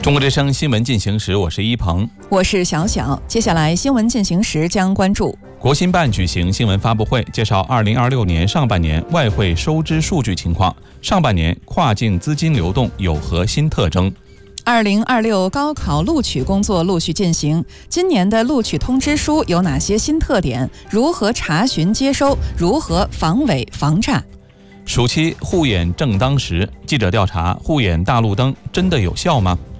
中国之声新闻进行时，我是一鹏， 我是小小。接下来新闻进行时将关注国新办举行新闻发布会，介绍2026年上半年外汇收支数据情况，上半年跨境资金流动有何新特征。 2026高考录取工作陆续进行，今年的录取通知书有哪些新特点？如何查询接收？如何防伪防诈？ 暑期护眼正当时，记者调查护眼大路灯真的有效吗？